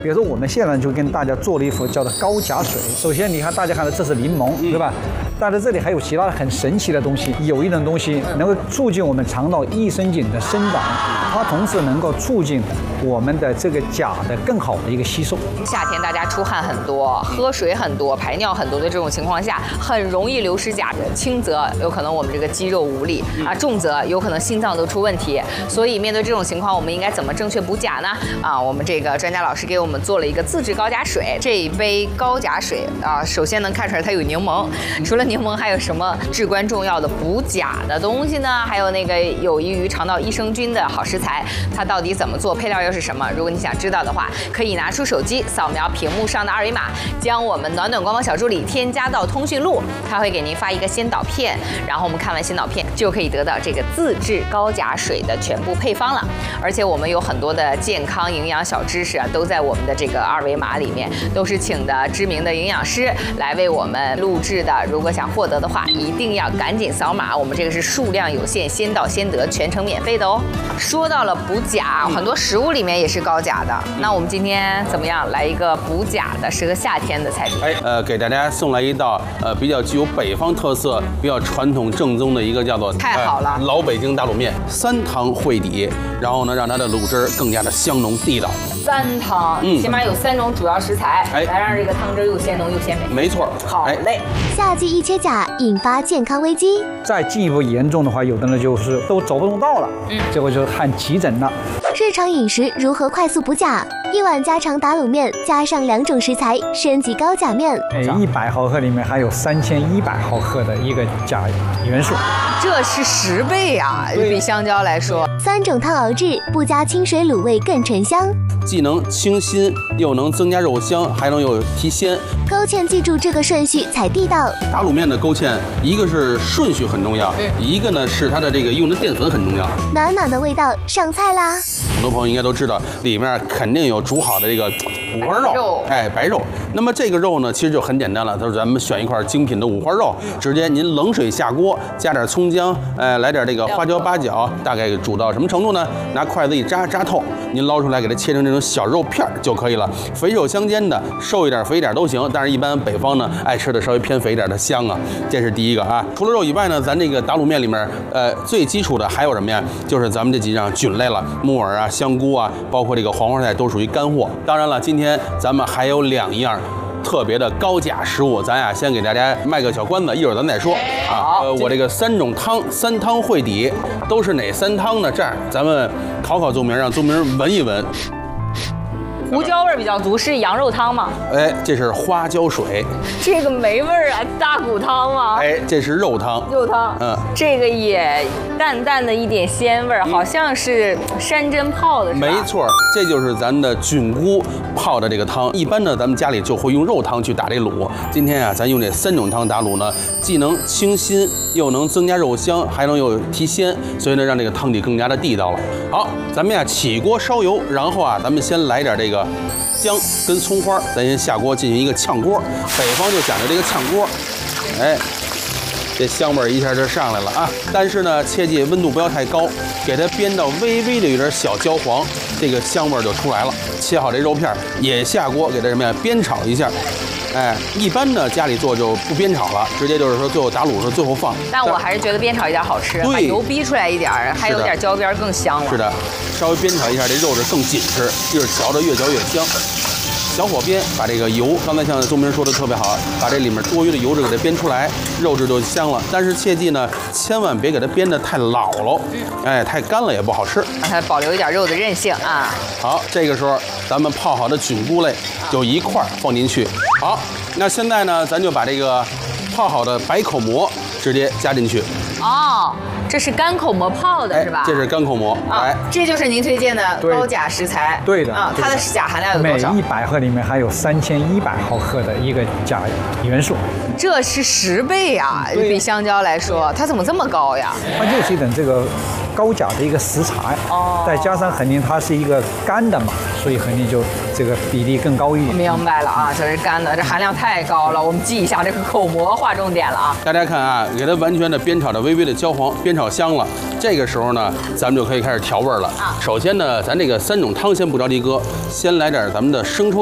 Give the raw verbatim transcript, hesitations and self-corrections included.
比如说，我们现在就跟大家做了一幅叫做高钾水。首先，你看大家看到这是柠檬，对吧？但是这里还有其他的很神奇的东西，有一种东西能够促进我们肠道益生菌的生长，它同时能够促进我们的这个钾的更好的一个吸收。 夏天大家出汗很多，喝水很多，排尿很多的这种情况下，很容易流失钾。轻则有可能我们这个肌肉无力啊，重则有可能心脏都出问题。所以面对这种情况，我们应该怎么正确补钾呢？啊，我们这个专家老师给我们做了一个自制高钾水。这一杯高钾水啊，首先能看出来它有柠檬，除了柠檬还有什么至关重要的补钾的东西呢？还有那个有益于肠道益生菌的好食材，它到底怎么做？配料又是什么？如果你想知道的话，可以拿出手机扫描屏幕上的二维码，将我们暖暖官方小助理添加到通讯录，他会给您发一个先导片，然后我们看完先导片就可以得到这个自制高钾水的全部配方了。而且我们有很多的健康营养小知识啊，都在我们的这个二维码里面，都是请的知名的营养师来为我们录制的。如果想获得的话，一定要赶紧扫码，我们这个是数量有限，先到先得，全程免费的哦。说到了补钾，很多食物里面也是高钾的。那我们今天怎么样来一个补钾的适合夏天的菜品？ 哎，呃，给大家送来一道呃比较具有北方特色、比较传统正宗的一个叫做太好了、 呃、老北京打卤面，三汤烩底，然后呢让它的卤汁更加的香浓地道。 三汤，嗯，起码有三种主要食材， 哎， 来让这个汤汁又鲜浓又鲜美。 没错， 好嘞。 夏季一缺钾，引发健康危机。 再进一步严重的话，有的人就是都走不动道了，嗯，结果就看急诊了。 日常饮食如何快速补钾？一碗家常打卤面加上两种食材，升级高钾面。 哎，一百毫克里面还有三千一百毫克的一个钾元素， 这是十倍啊！比香蕉来说， 三种汤熬制，不加清水卤味更醇香。 既能清新，又能增加肉香，还能有提鲜。 勾芡记住这个顺序才地道。 打卤面的勾芡，一个是顺序很重要，嗯、一个呢是它的这个用的淀粉很重要。 暖暖的味道上菜啦！ 很多朋友应该都知道，里面肯定有煮好的这个五花肉，哎，白肉。那么这个肉呢，其实就很简单了，就是咱们选一块精品的五花肉，直接您冷水下锅，加点葱姜，哎，来点这个花椒八角，大概煮到什么程度呢？拿筷子一扎扎透，您捞出来给它切成这种小肉片就可以了，肥瘦相间的，瘦一点肥一点都行。但是一般北方呢爱吃的稍微偏肥一点的香啊，这是第一个啊。除了肉以外呢，咱这个打卤面里面，呃，最基础的还有什么呀？就是咱们这几样菌类了，木耳啊、香菇啊，包括这个黄花菜都属于干货。当然了，今天咱们还有两样特别的高钾食物，咱呀先给大家卖个小关子，一会儿咱再说啊。呃，我这个三种汤，三汤烩底都是哪三汤呢？这样咱们考考宗明，让宗明闻一闻。 胡椒味比较足，是羊肉汤吗？ 哎，这是花椒水。 这个没味儿啊，大骨汤吗？ 哎，这是肉汤。 肉汤， 嗯， 这个也淡淡的一点鲜味儿，好像是山珍泡的，是吧？ 没错，这就是咱的菌菇泡的这个汤。一般呢，咱们家里就会用肉汤去打这卤。今天啊，咱用这三种汤打卤呢，既能清新，又能增加肉香，还能有提鲜，所以呢，让这个汤底更加的地道了。好，咱们呀起锅烧油，然后啊，咱们先来点这个姜跟葱花，咱先下锅进行一个炝锅。北方就讲究这个炝锅，哎，这香味一下就上来了啊！但是呢，切记温度不要太高，给它煸到微微的有点小焦黄，这个香味就出来了。切好这肉片也下锅，给它什么呀煸炒一下。哎，一般呢家里做就不煸炒了，直接就是说最后打卤的时候最后放。 但我还是觉得煸炒一点好吃，把油逼出来一点，还有点焦边更香了。 是的，稍微煸炒一下，这肉质更紧实，一会儿嚼着越嚼越香。小火煸，把这个油，刚才像宗明说的特别好，把这里面多余的油脂给它煸出来，肉质就香了。但是切记呢，千万别给它煸得太老了，哎，太干了也不好吃， 让它保留一点肉的韧性啊。 好，这个时候咱们泡好的菌菇类就一块放进去。好，那现在呢，咱就把这个泡好的白口蘑直接加进去。 哦，这是干口蘑泡的， 哎、 是吧？ 这是干口蘑， 哎、啊，这就是您推荐的高钾食材。 对的啊，它的钾含量有多少？ 每一百克里面还有三千一百毫克的一个钾元素， 这是十倍啊！比香蕉来说，它怎么这么高呀？ 它就是一种这个高钾的一个食材，哦，再加上肯定它是一个干的嘛，所以肯定就这这个比例更高一点。 明白了啊，这是干的，这含量太高了，我们记一下这个口蘑划重点了啊。 大家看啊，给它完全的煸炒的微微的焦黄，煸炒香了。这个时候呢，咱们就可以开始调味了。啊，首先呢，咱这个三种汤先不着急搁，先来点咱们的生抽。